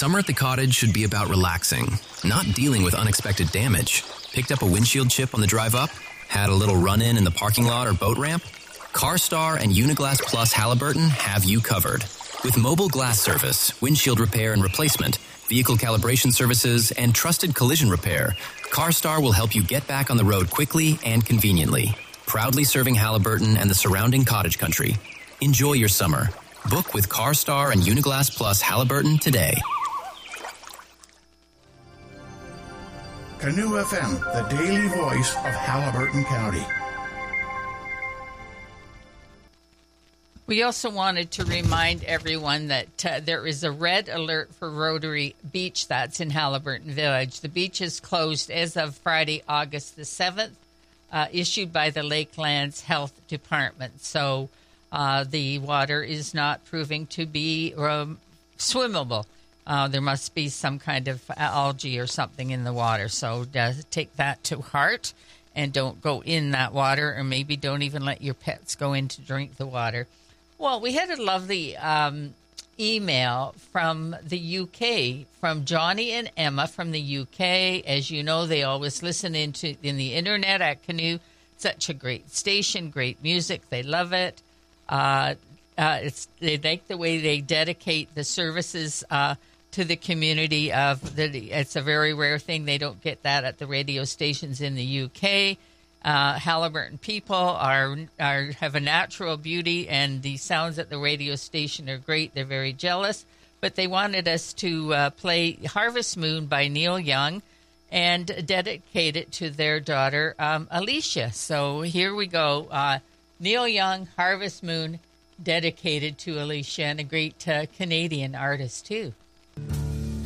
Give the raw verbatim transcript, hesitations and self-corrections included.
Summer at the cottage should be about relaxing, not dealing with unexpected damage. Picked up a windshield chip on the drive up? Had a little run-in in the parking lot or boat ramp? CarStar and Uniglass Plus Halliburton have you covered. With mobile glass service, windshield repair and replacement, vehicle calibration services, and trusted collision repair, CarStar will help you get back on the road quickly and conveniently. Proudly serving Halliburton and the surrounding cottage country. Enjoy your summer. Book with CarStar and Uniglass Plus Halliburton today. Canoe F M, the daily voice of Halliburton County. We also wanted to remind everyone that uh, there is a red alert for Rotary Beach that's in Halliburton Village. The beach is closed as of Friday, August the seventh, uh, issued by the Lakelands Health Department. So uh, the water is not proving to be um, swimmable. Uh, there must be some kind of algae or something in the water. So uh, take that to heart and don't go in that water, or maybe don't even let your pets go in to drink the water. Well, we had a lovely um, email from the U K, from Johnny and Emma from the U K. As you know, they always listen into in the internet at Canoe. Such a great station, great music. They love it. Uh, uh, it's they like the way they dedicate the services uh, to the community. Of the, it's a very rare thing. They don't get that at the radio stations in the U K. Uh, Halliburton people are are have a natural beauty, and the sounds at the radio station are great. They're very jealous, but they wanted us to uh, play Harvest Moon by Neil Young and dedicate it to their daughter, um, Alicia. So here we go. Uh, Neil Young, Harvest Moon, dedicated to Alicia, and a great uh, Canadian artist, too.